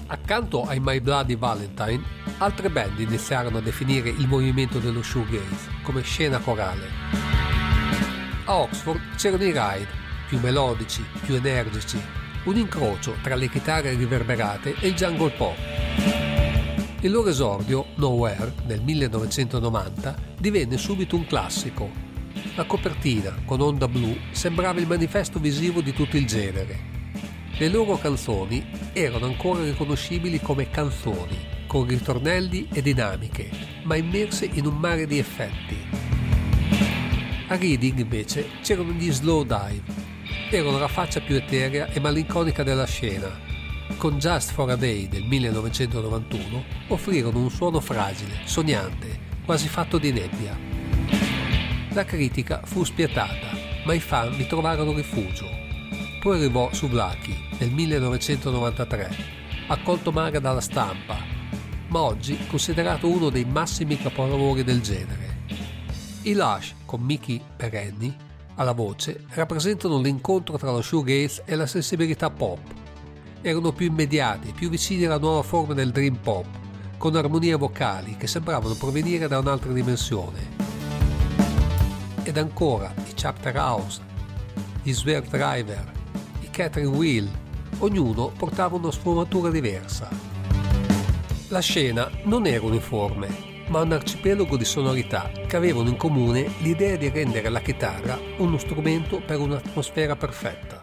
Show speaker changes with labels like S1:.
S1: Accanto ai My Bloody Valentine, altre band iniziarono a definire il movimento dello shoegaze come scena corale. A Oxford c'erano i Ride, più melodici, più energici, un incrocio tra le chitarre riverberate e il jungle pop. Il loro esordio, Nowhere, nel 1990, divenne subito un classico. La copertina, con onda blu, sembrava il manifesto visivo di tutto il genere. Le loro canzoni erano ancora riconoscibili come canzoni, con ritornelli e dinamiche, ma immerse in un mare di effetti. A Reading, invece, c'erano gli Slow Dive. Erano la faccia più eterea e malinconica della scena. Con Just for a Day del 1991 offrirono un suono fragile, sognante, quasi fatto di nebbia. La critica fu spietata, ma i fan vi trovarono rifugio. Poi arrivò Souvlaki nel 1993, accolto male dalla stampa, ma oggi considerato uno dei massimi capolavori del genere. I Lush, con Mickey Perenni alla voce, rappresentano l'incontro tra lo shoegaze e la sensibilità pop. Erano più immediati, più vicini alla nuova forma del dream pop, con armonie vocali che sembravano provenire da un'altra dimensione. Ed ancora i Chapter House, gli Swerve Driver, i Catherine Wheel, ognuno portava una sfumatura diversa. La scena non era uniforme, ma un arcipelago di sonorità che avevano in comune l'idea di rendere la chitarra uno strumento per un'atmosfera perfetta.